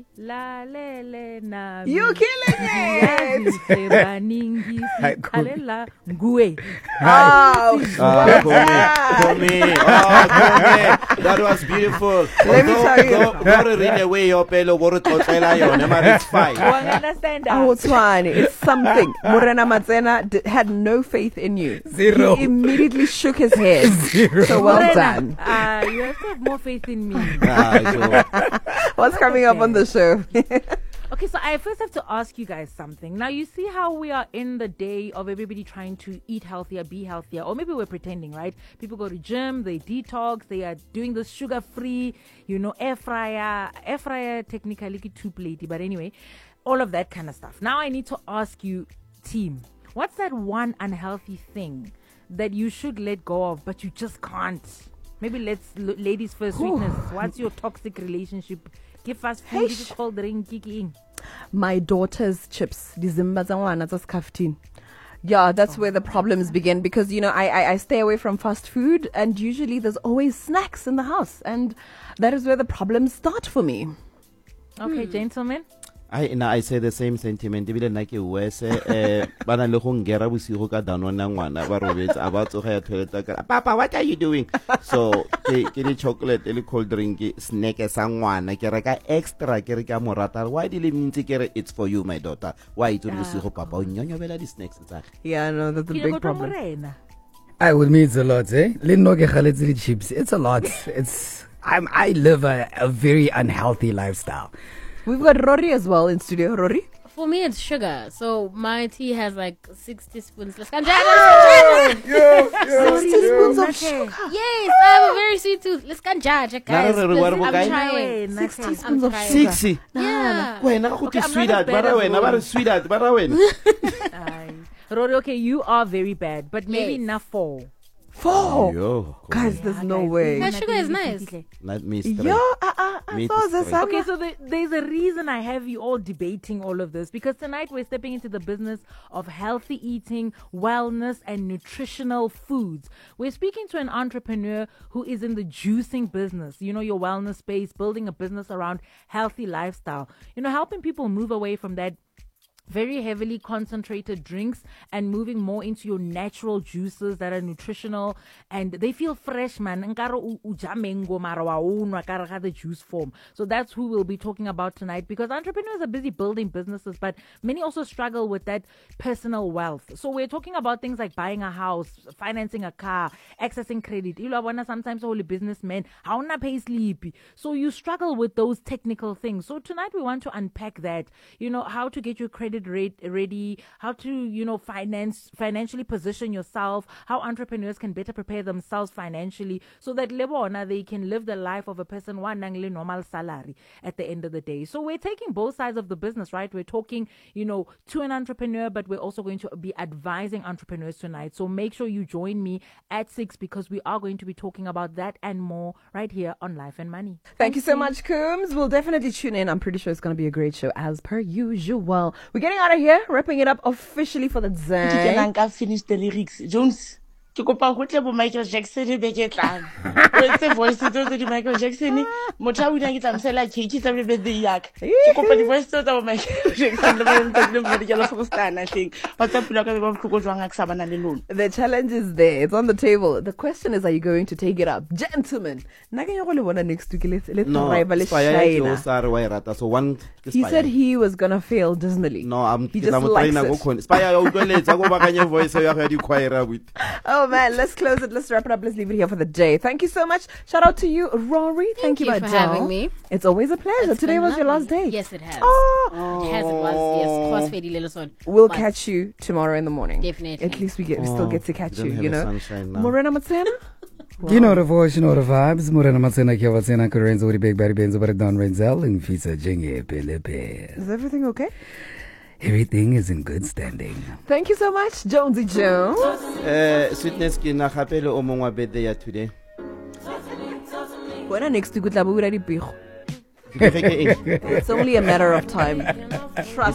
La le le na. You're killing it. Oh, Kumi. That was beautiful. Let me tell you. Go to read away your pelo. It's fine. Understand that? Oh, it's fine. It's something. Morena Matsena had no faith in you. Zero. He immediately shook his head. Zero. So well Morena, done. You have to have more faith in me. What's coming up on the show? Okay, so I first have to ask you guys something. Now, you see how we are in the day of everybody trying to eat healthier, be healthier, or maybe we're pretending, right? People go to gym, they detox, they are doing this sugar-free, air fryer technically too platey, but anyway, all of that kind of stuff. Now I need to ask you, team, what's that one unhealthy thing that you should let go of, but you just can't? Maybe ladies first, sweetness. What's your toxic relationship? Give fast food, cold drink, kicking. My daughter's chips. Yeah, that's where the problems begin because, I stay away from fast food and usually there's always snacks in the house. And that is where the problems start for me. Okay, gentlemen. I say the same sentiment. Papa, what are you doing? So, get chocolate, cold drink, snack, extra, why do you mean it's for you, my daughter? Why do you Papa? Snacks. Yeah, no, that's a big problem. With me, it's a lot, eh? Chips. It's a lot. I live a very unhealthy lifestyle. We've got Rory as well in studio. Rory? For me, it's sugar. So my tea has like 6 teaspoons. 6 teaspoons of sugar. Yes, I have a very sweet tooth. Let's go judge, guys. I'm trying. 6 teaspoons of sugar. 6. Yeah. Sweetheart. Rory, okay, you are very bad, but maybe not 4. 4? Yo, guys, there's no way. That sugar is nice. Not me. Okay, so there's a reason I have you all debating all of this, because tonight we're stepping into the business of healthy eating, wellness, and nutritional foods. We're speaking to an entrepreneur who is in the juicing business, your wellness space, building a business around healthy lifestyle, helping people move away from that very heavily concentrated drinks and moving more into your natural juices that are nutritional and they feel fresh, man. The juice form. So that's who we'll be talking about tonight, because entrepreneurs are busy building businesses, but many also struggle with that personal wealth. So we're talking about things like buying a house, financing a car, accessing credit. Sometimes only businessmen, how na pay sleepy. So you struggle with those technical things. So tonight we want to unpack that, how to get your credit ready, how to financially position yourself, how entrepreneurs can better prepare themselves financially so that they can live the life of a person one normal salary at the end of the day. So we're taking both sides of the business, right? We're talking to an entrepreneur, but we're also going to be advising entrepreneurs tonight. So make sure you join me at 6, because we are going to be talking about that and more right here on Life and Money. Thank you so much, Coombs. We'll definitely tune in. I'm pretty sure it's going to be a great show as per usual. We're getting out of here, wrapping it up officially for the day. I finished the lyrics. Jones, ke kopa go tle bo Michael Jackson be ke tlang. It's a voice to the Michael Jackson. Motho a bina ke tsamsela cake tsa be birthday yak. Ke kopa di voice to the Michael Jackson le mo le ke la go stana thing. What's up pula ka ba go jwang a sabana le lona. The challenge is there. It's on the table. The question is, are you going to take it up? Gentlemen, na ke go le bona next week. Let's rival China. So one. He said he was going to fail dismally. No, I'm just likes it. Oh man, let's close it. Let's wrap it up. Let's leave it here for the day. Thank you so much. Shout out to you, Rory. Thank you for having me. It's always a pleasure. Today was your last day. Yes, it has. Oh. It has. It was. Yes. We'll catch you tomorrow in the morning. Definitely. At least we still get to catch you. Sunshine now. Morena Matsena. Wow. You know the voice, you know the vibes. Morena Matsena kia watsena kurenzo uri big bari benzo bare Don Renzel in Fisa Jenge Pelepe. Is everything okay? Everything is in good standing. Thank you so much, Jonesy Jones. Sweetness ki na gapele o mongwa birthday ya today. Wena next week utla bua di pigo. It's only a matter of time. Trust